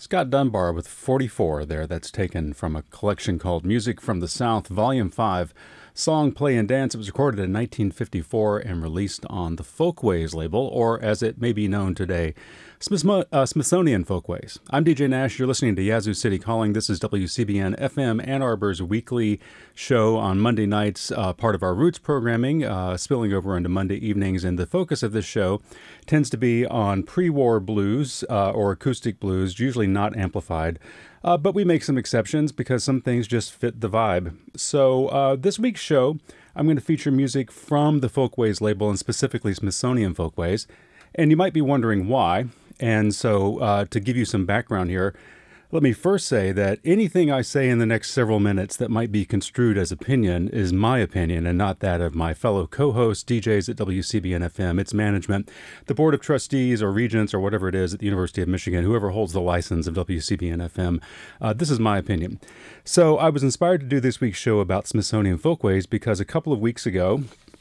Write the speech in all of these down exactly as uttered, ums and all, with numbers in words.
Scott Dunbar with forty-four there. That's taken from a collection called Music from the South, Volume five, Song, Play, and Dance. It was recorded in nineteen fifty-four and released on the Folkways label, or as it may be known today, Smith- uh, Smithsonian Folkways. I'm D J Nash. You're listening to Yazoo City Calling. This is W C B N F M Ann Arbor's weekly show on Monday nights, uh, part of our Roots programming, uh, spilling over into Monday evenings. And the focus of this show tends to be on pre-war blues uh, or acoustic blues, usually not amplified. Uh, but we make some exceptions because some things just fit the vibe. So uh, this week's show, I'm going to feature music from the Folkways label and specifically Smithsonian Folkways. And you might be wondering why. And so uh, to give you some background here, let me first say that anything I say in the next several minutes that might be construed as opinion is my opinion and not that of my fellow co-hosts, D Js at W C B N F M, its management, the Board of Trustees or Regents or whatever it is at the University of Michigan, whoever holds the license of W C B N F M. Uh, this is my opinion. So I was inspired to do this week's show about Smithsonian Folkways because a couple of weeks ago,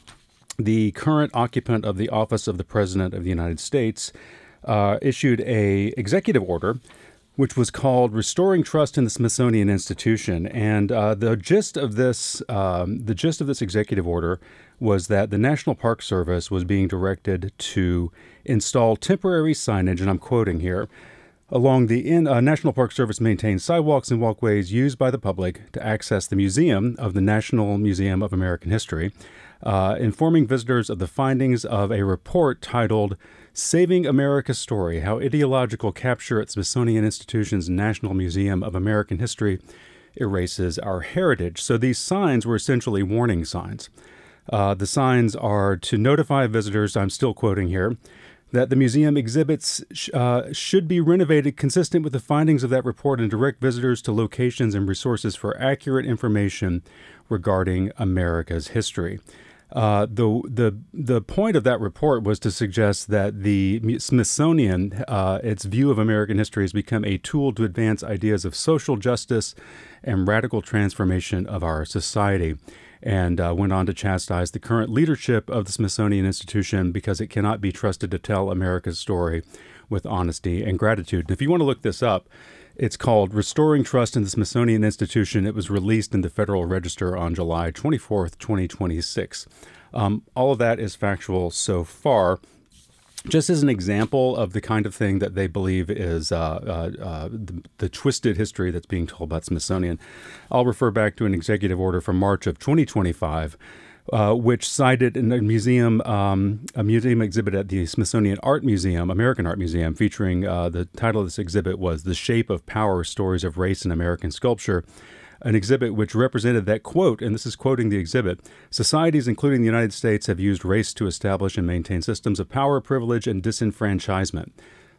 the current occupant of the office of the President of the United States uh, issued a executive order which was called Restoring Trust in the Smithsonian Institution. And uh, the gist of this, um, the gist of this executive order was that the National Park Service was being directed to install temporary signage, and I'm quoting here, along the in, uh, National Park Service maintains sidewalks and walkways used by the public to access the museum of the National Museum of American History, uh, informing visitors of the findings of a report titled Saving America's Story, How Ideological Capture at Smithsonian Institution's National Museum of American History Erases Our Heritage. So these signs were essentially warning signs. Uh, the signs are to notify visitors, I'm still quoting here, that the museum exhibits uh, should be renovated consistent with the findings of that report and direct visitors to locations and resources for accurate information regarding America's history. Uh, the the the point of that report was to suggest that the Smithsonian, uh, its view of American history, has become a tool to advance ideas of social justice and radical transformation of our society, and uh, went on to chastise the current leadership of the Smithsonian Institution because it cannot be trusted to tell America's story with honesty and gratitude. And if you want to look this up, it's called Restoring Trust in the Smithsonian Institution. It was released in the Federal Register on July twenty-fourth, twenty twenty-six. Um, all of that is factual so far. Just as an example of the kind of thing that they believe is uh, uh, uh, the, the twisted history that's being told about Smithsonian, I'll refer back to an executive order from March of twenty twenty-five, Uh, which cited in a museum, um, a museum exhibit at the Smithsonian Art Museum, American Art Museum, featuring uh, the title of this exhibit was The Shape of Power, Stories of Race in American Sculpture, an exhibit which represented that, quote, and this is quoting the exhibit, societies, including the United States, have used race to establish and maintain systems of power, privilege, and disenfranchisement.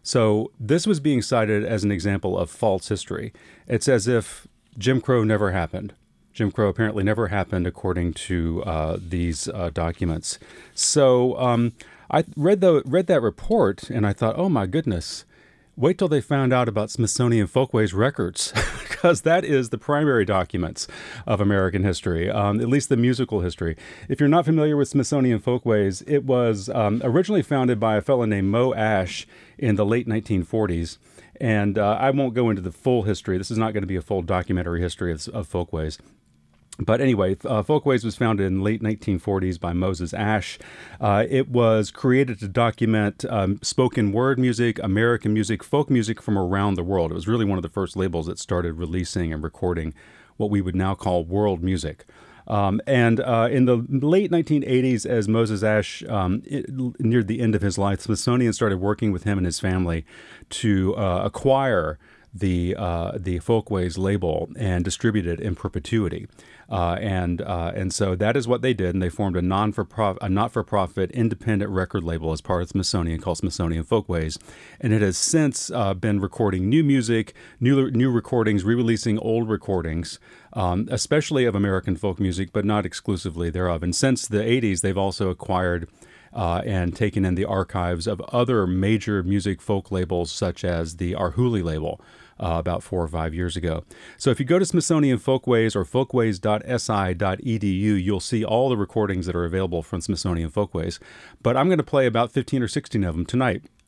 So this was being cited as an example of false history. It's as if Jim Crow never happened. Jim Crow apparently never happened, according to uh, these uh, documents. So um, I read the read that report, and I thought, oh my goodness, wait till they found out about Smithsonian Folkways records, because that is the primary documents of American history, um, at least the musical history. If you're not familiar with Smithsonian Folkways, it was um, originally founded by a fellow named Mo Ash in the late nineteen forties. And uh, I won't go into the full history. This is not going to be a full documentary history of, of Folkways. But anyway, uh, Folkways was founded in the late nineteen forties by Moses Ash. Uh, it was created to document um, spoken word music, American music, folk music from around the world. It was really one of the first labels that started releasing and recording what we would now call world music. Um, and uh, in the late nineteen eighties, as Moses Ash um, it, neared the end of his life, Smithsonian started working with him and his family to uh, acquire the uh, the Folkways label and distribute it in perpetuity. Uh, and uh, and so that is what they did, and they formed a non for prof- a not for profit independent record label as part of Smithsonian called Smithsonian Folkways, and it has since uh, been recording new music, new new recordings, re-releasing old recordings, um, especially of American folk music, but not exclusively thereof. And since the eighties, they've also acquired uh, and taken in the archives of other major music folk labels, such as the Arhoolie label. Uh, about four or five years ago. So if you go to Smithsonian Folkways or folkways dot s i dot e d u, you'll see all the recordings that are available from Smithsonian Folkways. But I'm going to play about fifteen or sixteen of them tonight.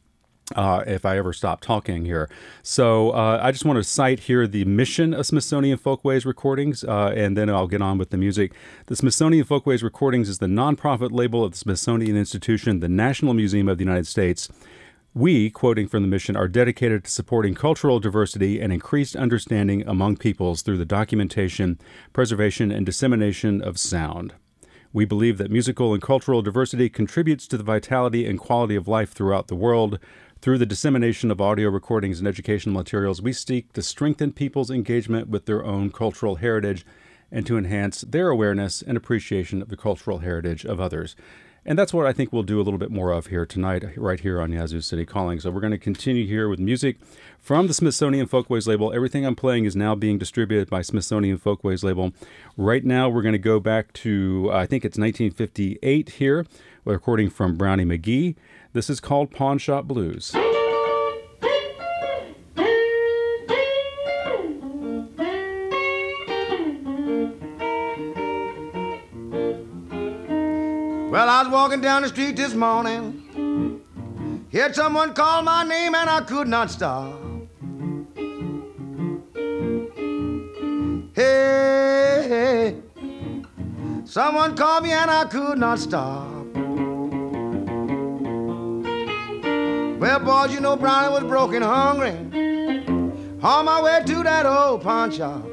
Uh, if I ever stop talking here. So uh, I just want to cite here the mission of Smithsonian Folkways Recordings, uh, and then I'll get on with the music. The Smithsonian Folkways Recordings is the nonprofit label of the Smithsonian Institution, the National Museum of the United States. We, quoting from the mission, are dedicated to supporting cultural diversity and increased understanding among peoples through the documentation, preservation, and dissemination of sound. We believe that musical and cultural diversity contributes to the vitality and quality of life throughout the world. Through the dissemination of audio recordings and educational materials, we seek to strengthen people's engagement with their own cultural heritage and to enhance their awareness and appreciation of the cultural heritage of others. And that's what I think we'll do a little bit more of here tonight, right here on Yazoo City Calling. So we're going to continue here with music from the Smithsonian Folkways label. Everything I'm playing is now being distributed by Smithsonian Folkways label. Right now, we're going to go back to, I think it's nineteen fifty-eight here, a recording from Brownie McGhee. This is called Pawn Shop Blues. Well, I was walking down the street this morning, heard someone call my name and I could not stop. Hey, hey, someone called me and I could not stop. Well, boys, you know Brownie was broke and hungry, on my way to that old pawn shop.